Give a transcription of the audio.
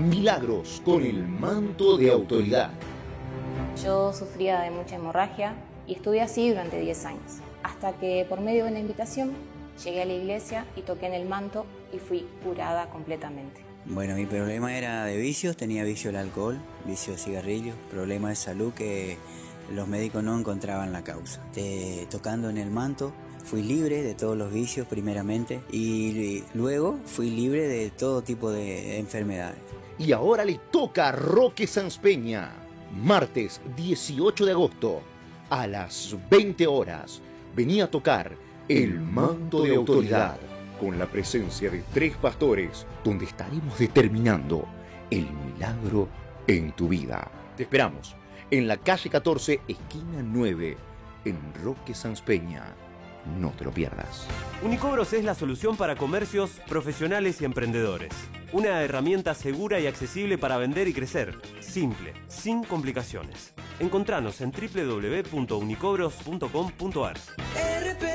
Milagros con el manto de autoridad. Yo sufría de mucha hemorragia y estuve así durante 10 años, hasta que por medio de una invitación llegué a la iglesia y toqué en el manto y fui curada completamente. Bueno, mi problema era de vicios, tenía vicio del alcohol, vicio de cigarrillos, problema de salud que los médicos no encontraban la causa. Tocando en el manto, fui libre de todos los vicios primeramente y luego fui libre de todo tipo de enfermedades. Y ahora le toca a Roque Sanz Peña, martes 18 de agosto, a las 20 horas. Venía a tocar el manto de autoridad, con la presencia de 3 pastores, donde estaremos determinando el milagro en tu vida. Te esperamos en la calle 14, esquina 9, en Roque Sanz Peña. No te lo pierdas. Unicobros es la solución para comercios, profesionales y emprendedores. Una herramienta segura y accesible para vender y crecer. Simple, sin complicaciones. Encontranos en www.unicobros.com.ar.